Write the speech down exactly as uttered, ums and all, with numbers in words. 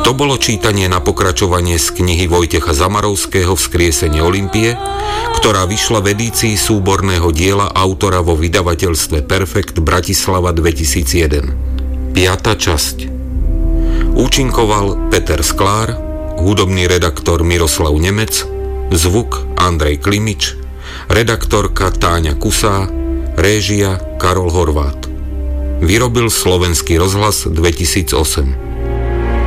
To bolo čítanie na pokračovanie z knihy Vojtecha Zamarovského Vzkriesenie Olympie, ktorá vyšla v edícii súborného diela autora vo vydavateľstve Perfekt Bratislava dvetisícjeden. Piata časť. Účinkoval Peter Sklár, hudobný redaktor Miroslav Nemec, zvuk Andrej Klimič, redaktorka Táňa Kusá, réžia Karol Horvát. Vyrobil Slovenský rozhlas dvetisícosem.